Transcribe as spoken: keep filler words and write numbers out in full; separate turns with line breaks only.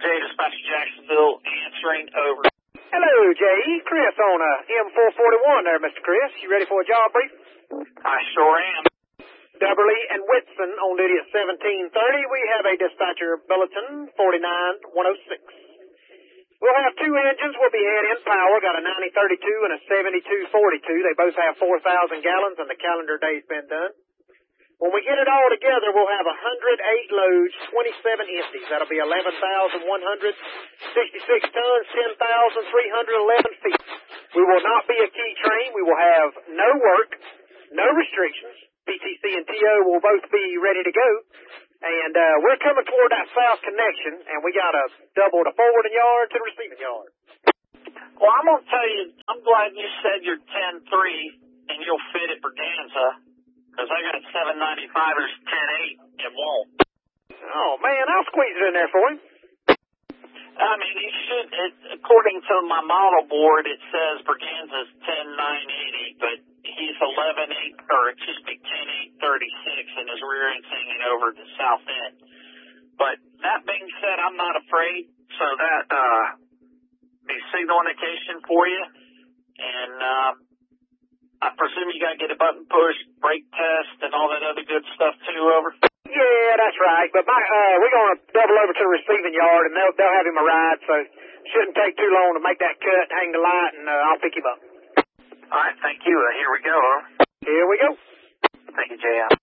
Jay, dispatch Jacksonville, answering over.
Hello, Jay. Chris on uh, M four forty-one there, Mister Chris. You ready for a job brief?
I sure am.
Dubberly and Whitson on duty at seventeen thirty. We have a dispatcher bulletin, forty-nine one oh six. We'll have two engines. We'll be head in power. Got a ninety thirty-two and a seventy-two forty-two. They both have four thousand gallons, and the calendar day's been done. When we get it all together, we'll have one hundred eight loads, twenty-seven empties. That'll be eleven thousand one hundred sixty-six tons, ten thousand three hundred eleven feet. We will not be a key train. We will have no work, no restrictions. P T C and T O will both be ready to go. And uh, we're coming toward that south connection, and we got to double the forwarding yard to the receiving yard.
Well, I'm going to tell you, I'm glad you said you're ten three and you'll fit at Braganza. Because I got seven ninety-fivers, ten eight, and won't.
Oh, man, I'll squeeze it in there for him.
I mean, he should, it, according to my model board, it says Braganza's ten nine eighty, but he's eleven eight, or excuse me, ten eight thirty-six, and his rear end's hanging over the south end. But that being said, I'm not afraid, so that, uh, be signal indication for you, and, uh, I presume you got to get a button push, brake test, and all that other good stuff too, over?
Yeah, that's right. But my, uh, we're going to double over to the receiving yard, and they'll, they'll have him a ride, so shouldn't take too long to make that cut, hang the light, and uh, I'll pick him up.
All right, thank you. Uh, here we go, huh?
Here we go.
Thank you, Jay.